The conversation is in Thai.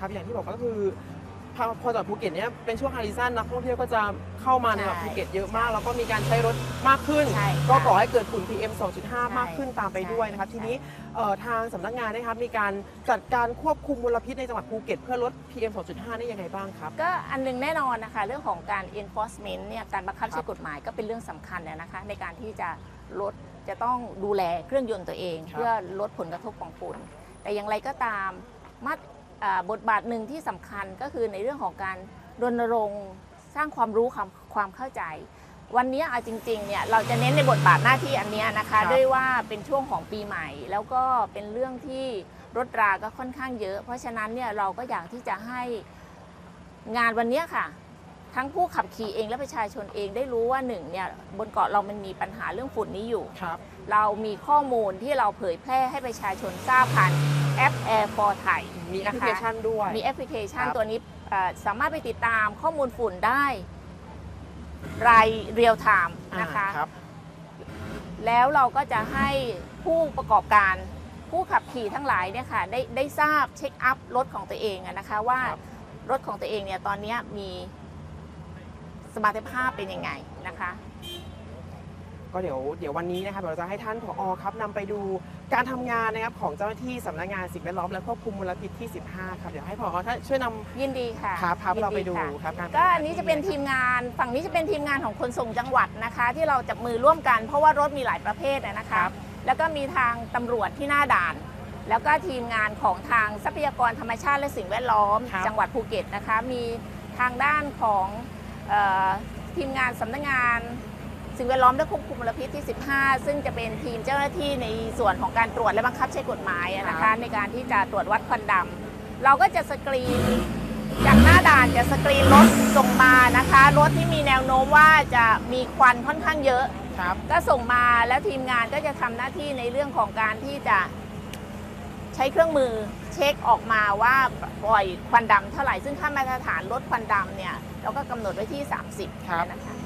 ครับอย่างที่บอกก็คือพอจากภูเก็ตเนี่ยเป็นช่วงไฮซีซั่นนักท่องเที่ยวก็จะเข้ามาในภูเก็ตเยอะมากแล้วก็มีการใช้รถมากขึ้นก็ก่อให้เกิดฝุ่น PM 2.5 มากขึ้นตามไปด้วยนะครับทีนี้ทางสำนักงานนะครับมีการจัดการควบคุมมลพิษในจังหวัดภูเก็ตเพื่อลด PM 2.5 ได้ยังไงบ้างครับก็อันนึงแน่นอนนะคะเรื่องของการ enforcement เนี่ยการบังคับใช้กฎหมายก็เป็นเรื่องสำคัญนะคะในการที่จะลดจะต้องดูแลเครื่องยนต์ตัวเองเพื่อลดผลกระทบของฝุ่นแต่อย่างไรก็ตามบทบาทหนึ่งที่สำคัญก็คือในเรื่องของการรณรงค์สร้างความรู้ความเข้าใจวันนี้เอาจริงๆเนี่ยเราจะเน้นในบทบาทหน้าที่อันนี้นะคะด้วยว่าเป็นช่วงของปีใหม่แล้วก็เป็นเรื่องที่รถราก็ค่อนข้างเยอะเพราะฉะนั้นเนี่ยเราก็อยากที่จะให้งานวันนี้ค่ะทั้งผู้ขับขี่เองและประชาชนเองได้รู้ว่าหนึ่งเนี่ยบนเกาะเรามันมีปัญหาเรื่องฝุ่นนี้อยู่เรามีข้อมูลที่เราเผยแพร่ให้ประชาชนทราบผ่านแอป Air for Thai มีแอปพลิเคชันด้วยมีแอปพลิเคชันตัวนี้สามารถไปติดตามข้อมูลฝุ่นได้รายเรียลไทม์นะคะแล้วเราก็จะให้ผู้ประกอบการผู้ขับขี่ทั้งหลายเนี่ยค่ะได้ทราบเช็คอัพรถของตัวเองนะคะว่ารถของตัวเองเนี่ยตอนนี้มีสมรรถภาพเป็นยังไงนะคะก็เดี๋ยววันนี้นะครับเราจะให้ท่านผอ.ครับนำไปดูการทำงานนะครับของเจ้าหน้าที่สำนักงานสิ่งแวดล้อมและควบคุมมลพิษที่15ครับเดี๋ยวให้ผอ.ท่านช่วยนำยินดีค่ะครับเราไปดูครับก็อันนี้จะเป็นทีมงานฝั่งนี้จะเป็นทีมงานของขนส่งจังหวัดนะคะที่เราจับมือร่วมกันเพราะว่ารถมีหลายประเภทนะคะแล้วก็มีทางตำรวจที่หน้าด่านแล้วก็ทีมงานของทางทรัพยากรธรรมชาติและสิ่งแวดล้อมจังหวัดภูเก็ตนะคะมีทางด้านของทีมงานสำนักงานสิ่งแวดล้อมและควบคุมมลพิษที่15ซึ่งจะเป็นทีมเจ้าหน้าที่ในส่วนของการตรวจและบังคับใช้กฎหมายนะคะในการที่จะตรวจวัดควันดำเราก็จะสกรีนจากหน้าด่านจะสกรีนรถส่งมานะคะรถที่มีแนวโน้มว่าจะมีควันค่อนข้างเยอะก็ส่งมาแล้วทีมงานก็จะทำหน้าที่ในเรื่องของการที่จะใช้เครื่องมือเช็คออกมาว่าปล่อยควันดำเท่าไหร่ซึ่งค่ามาตรฐานลดควันดำเนี่ยเราก็กำหนดไว้ที่30นะคะ